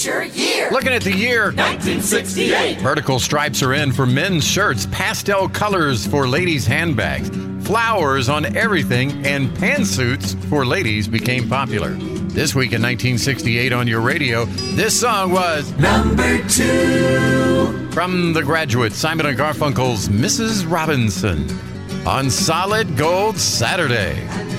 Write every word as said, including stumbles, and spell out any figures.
Feature year. Looking at the year nineteen sixty-eight. Vertical stripes are in for men's shirts, pastel colors for ladies' handbags, flowers on everything, and pantsuits for ladies became popular. This week in nineteen sixty-eight on your radio, this song was number two. From The Graduate, Simon and Garfunkel's Missus Robinson on Solid Gold Saturday.